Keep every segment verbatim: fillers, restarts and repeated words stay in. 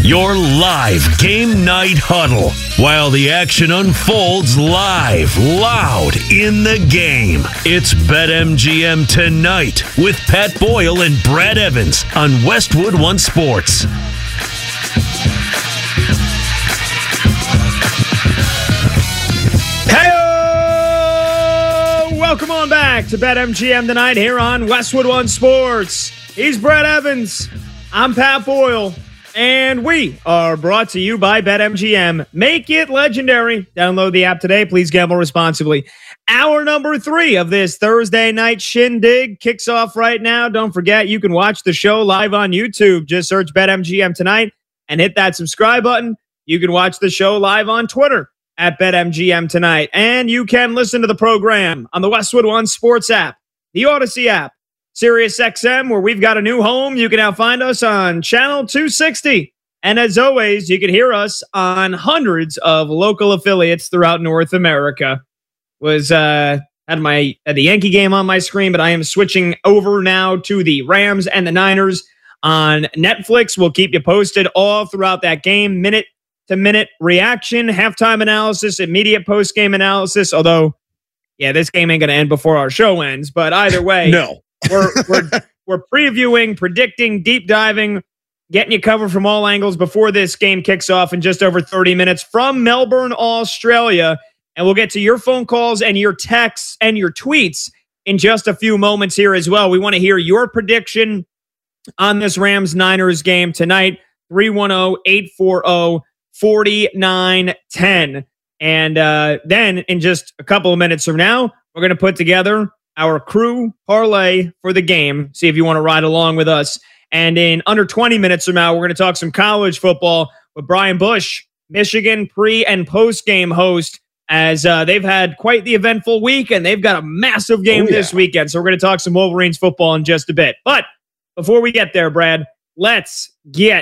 Your live game night huddle while the action unfolds live, loud in the game. It's BetMGM Tonight with Pat Boyle and Brad Evans on Westwood One Sports. Welcome on back to BetMGM Tonight here on Westwood One Sports. He's Brad Evans. I'm Pat Boyle. And we are brought to you by BetMGM. Make it legendary. Download the app today. Please gamble responsibly. Hour number three of this Thursday night shindig kicks off right now. Don't forget, you can watch the show live on YouTube. Just search BetMGM Tonight and hit that subscribe button. You can watch the show live on Twitter at BetMGM Tonight. And you can listen to the program on the Westwood One Sports app, the Odyssey app, Sirius X M, where we've got a new home. You can now find us on channel two sixty. And as always, you can hear us on hundreds of local affiliates throughout North America. Was uh, had my had the Yankee game on my screen, but I am switching over now to the Rams and the Niners on Netflix. We'll keep you posted all throughout that game, minute to minute reaction, halftime analysis, immediate post game analysis. Although, yeah, this game ain't going to end before our show ends. But either way, no. we're we're we're previewing, predicting, deep diving, getting you covered from all angles before this game kicks off in just over thirty minutes from Melbourne, Australia. And we'll get to your phone calls and your texts and your tweets in just a few moments here as well. We want to hear your prediction on this Rams-Niners game tonight. three one zero, eight four zero, four nine one zero. And uh, then in just a couple of minutes from now, we're going to put together our crew parlay for the game. See if you want to ride along with us. And in under twenty minutes from now, we're going to talk some college football with Brian Bush, Michigan pre- and post-game host, as uh, they've had quite the eventful week, and they've got a massive game oh, yeah. this weekend. So we're going to talk some Wolverines football in just a bit. But before we get there, Brad, let's get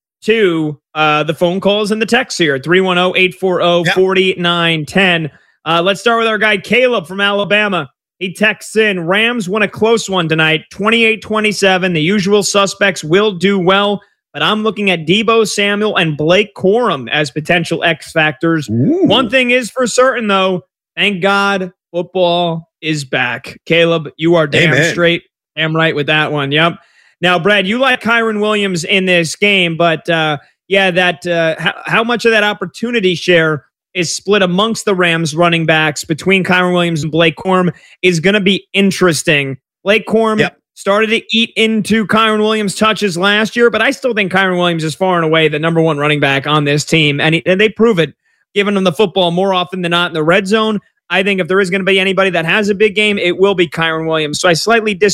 to uh, the phone calls and the texts here. three one zero, eight four zero, four nine one zero. Uh, let's start with our guy Caleb from Alabama. He texts in, Rams won a close one tonight, twenty-eight twenty-seven. The usual suspects will do well, but I'm looking at Deebo Samuel and Blake Corum as potential X factors. Ooh. One thing is for certain, though, thank God football is back. Caleb, you are damn Amen. straight, damn right with that one. Yep. Now, Brad, you like Kyren Williams in this game, but uh, yeah, that uh, how, how much of that opportunity share is split amongst the Rams running backs between Kyren Williams and Blake Corum is going to be interesting. Blake Corum yep. started to eat into Kyren Williams' touches last year, but I still think Kyren Williams is far and away the number one running back on this team, and, he, and they prove it, giving them the football more often than not in the red zone. I think if there is going to be anybody that has a big game, it will be Kyren Williams. So I slightly disagree